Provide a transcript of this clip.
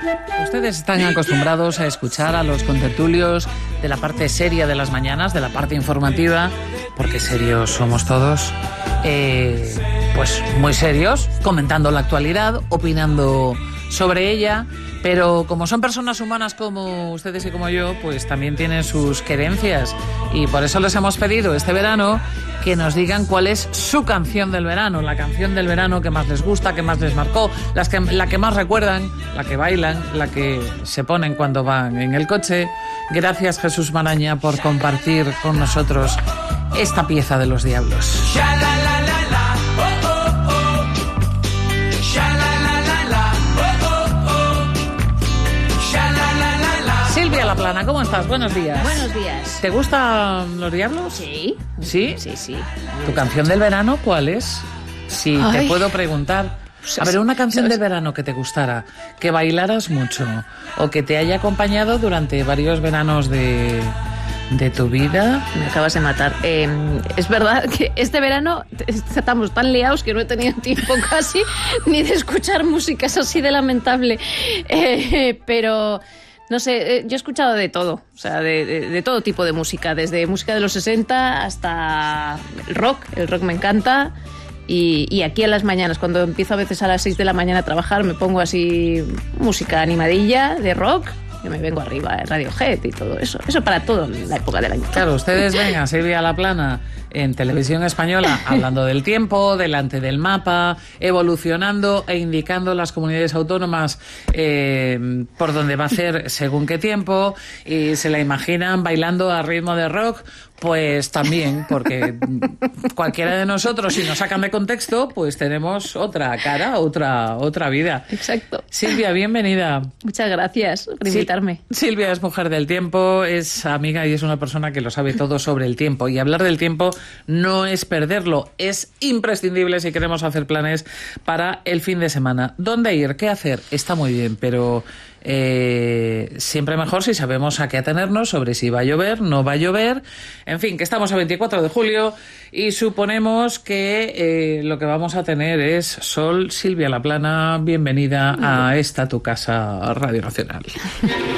Ustedes están acostumbrados a escuchar a los contertulios de la parte seria de las mañanas, de la parte informativa, porque serios somos todos, pues muy serios, comentando la actualidad, opinando sobre ella, pero como son personas humanas como ustedes y como yo, pues también tienen sus querencias, y por eso les hemos pedido este verano que nos digan cuál es su canción del verano, la canción del verano que más les gusta, que más les marcó, la que más recuerdan, la que bailan, la que se ponen cuando van en el coche. Gracias, Jesús Maraña, por compartir con nosotros esta pieza de Los Diablos. Silvia Laplana, ¿cómo estás? Buenos días. Buenos días. ¿Te gustan Los Diablos? Sí. ¿Sí? Sí, sí. ¿Tu canción del verano cuál es? Si te puedo preguntar. A ver, una canción del verano que te gustara, que bailaras mucho o que te haya acompañado durante varios veranos de tu vida. Me acabas de matar. Es verdad que este verano estamos tan liados que no he tenido tiempo casi ni de escuchar músicas así de lamentable. Pero... no sé, yo he escuchado de todo, o sea, de todo tipo de música, desde música de los 60 hasta el rock me encanta, y aquí a las mañanas, cuando empiezo a veces a las 6 de la mañana a trabajar, me pongo así música animadilla de rock, y me vengo arriba, Radiohead y todo eso para todo en la época del año. Claro, ustedes ven a Silvia Laplana en Televisión Española hablando del tiempo, delante del mapa, evolucionando e indicando las comunidades autónomas por dónde va a hacer según qué tiempo, y se la imaginan bailando a ritmo de rock, pues también, porque cualquiera de nosotros, si nos sacan de contexto, pues tenemos otra cara, otra vida. Exacto. Silvia, bienvenida. Muchas gracias por invitarme. Silvia es mujer del tiempo, es amiga y es una persona que lo sabe todo sobre el tiempo, y hablar del tiempo no es perderlo, es imprescindible si queremos hacer planes para el fin de semana. ¿Dónde ir? ¿Qué hacer? Está muy bien, pero siempre mejor si sabemos a qué atenernos sobre si va a llover, no va a llover. En fin, que estamos a 24 de julio y suponemos que lo que vamos a tener es sol. Silvia Laplana, bienvenida a esta tu casa, Radio Nacional.